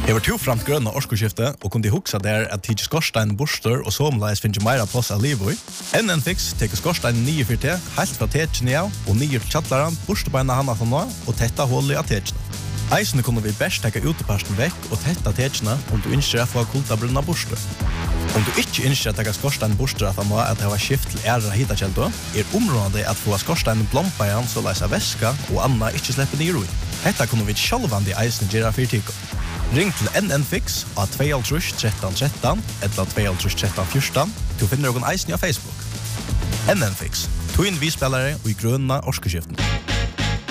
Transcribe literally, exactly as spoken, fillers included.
Jeg var to framt grønne årskoskifte og kunne huksa der at tidsi skorstein borster og somleis finnes meira plass av livet. N N Fix teker skorstein nye for te, helt fra tekene av og nye til kjattlaran, borstebeina hana for nå og tetta hullet av tekene. Eisene kunne vi best teka uteparsten vekk og tetta tekene om du innskjer å få kultabrunna borster. Om du ikke innskjer å teka skorstein borster at han må at det var skift til æra hitakjeldo, er området at få skorstein blompa igjen så leisa væska og anna ikke slipper nye roi. Hetta kunne vi sjálvandi eisene gjøre for tiko. Ring til N N Fix av to tre tre tre tre eller to tre tre tre fjorton til å finne noen eisen av Facebook. N N Fix, to inn vi spillere og i grønne årskeskiften.